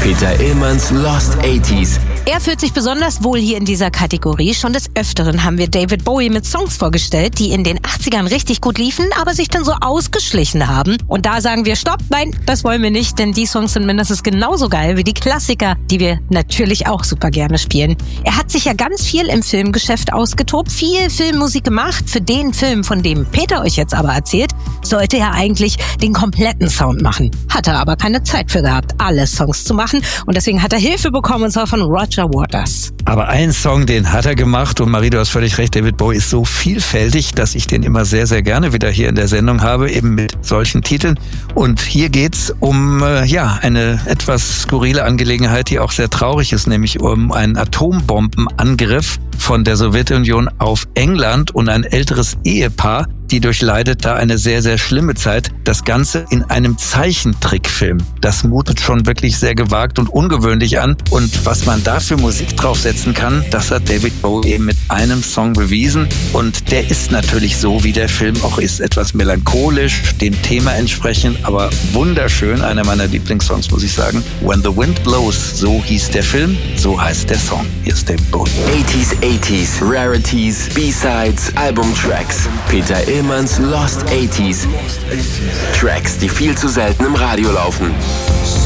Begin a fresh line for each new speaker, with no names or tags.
Peter Illmanns Lost 80s.
Er fühlt sich besonders wohl hier in dieser Kategorie. Schon des Öfteren haben wir David Bowie mit Songs vorgestellt, die in den 80ern richtig gut liefen, aber sich dann so ausgeschlichen haben. Und da sagen wir, stopp, nein, das wollen wir nicht, denn die Songs sind mindestens genauso geil wie die Klassiker, die wir natürlich auch super gerne spielen. Er hat sich ja ganz viel im Filmgeschäft ausgetobt, viel Filmmusik gemacht. Für den Film, von dem Peter euch jetzt aber erzählt, sollte er eigentlich den kompletten Sound machen. Hat er aber keine Zeit für gehabt, alle Songs zu machen. Und deswegen hat er Hilfe bekommen, und zwar von Roger Waters.
Aber einen Song, den hat er gemacht, und Marie, du hast völlig recht, David Bowie ist so vielfältig, dass ich den immer sehr, sehr gerne wieder hier in der Sendung habe, eben mit solchen Titeln. Und hier geht's um eine etwas skurrile Angelegenheit, die auch sehr traurig ist, nämlich um einen Atombombenangriff von der Sowjetunion auf England und ein älteres Ehepaar, die durchleidet da eine sehr, sehr schlimme Zeit. Das Ganze in einem Zeichentrickfilm. Das mutet schon wirklich sehr gewagt und ungewöhnlich an. Und was man da für Musik draufsetzen kann, das hat David Bowie eben mit einem Song bewiesen. Und der ist natürlich so, wie der Film auch ist. Etwas melancholisch, dem Thema entsprechend, aber wunderschön. Einer meiner Lieblingssongs, muss ich sagen. When the Wind Blows, so hieß der Film, so heißt der Song. Hier ist David Bowie.
80s, Rarities, B-Sides, Albumtracks. Peter Illmanns Lost 80s. Tracks, die viel zu selten im Radio laufen.